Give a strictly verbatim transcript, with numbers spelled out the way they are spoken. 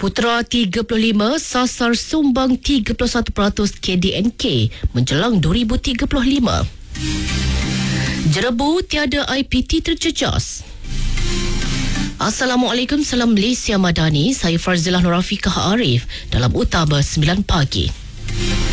Putera tiga puluh lima sasar sumbang tiga puluh satu peratus K D N K menjelang dua ribu tiga puluh lima. Jerebu tiada I P T terjejas. Assalamualaikum, salam Malaysia Madani. Saya Farzilah Nurafiqah Arif dalam Utama sembilan pagi.